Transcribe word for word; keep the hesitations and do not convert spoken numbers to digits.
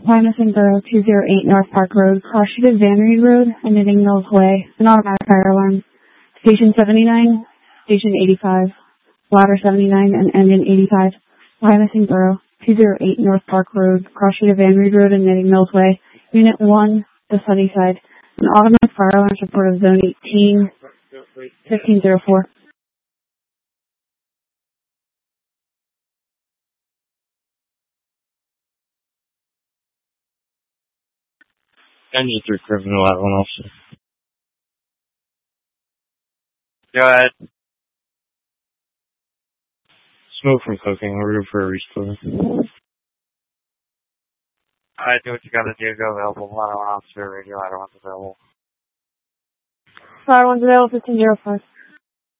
Wyomissing Borough two oh eight North Park Road, cross street of Van Reed Road, and Knitting Mills Way, an automatic fire alarm. Station seventy-nine, Station eighty-five, Ladder seventy-nine, and Engine eighty-five. Wyomissing Borough two oh eight North Park Road, cross street of Van Reed Road, and Knitting Mills Way, Unit one, the Sunnyside. An automatic fire alarm support of Zone eighteen, fifteen oh four. I need three criminal at one officer. Go ahead. Smoke from cocaine. We're due for a restore. Alright, do what you gotta do. Go available. Ladder one officer, radio ladder one's available. Ladder one's available, fifteen oh five.